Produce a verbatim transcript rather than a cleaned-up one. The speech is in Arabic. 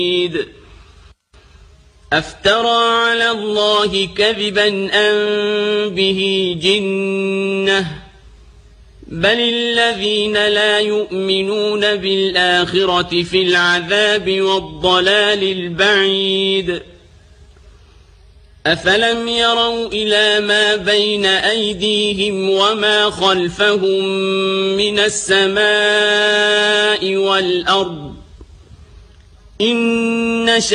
أفترى على الله كذبا أم به جنة بل الذين لا يؤمنون بالآخرة في العذاب والضلال البعيد أفلم يروا إلى ما بين أيديهم وما خلفهم من السماء والأرض إن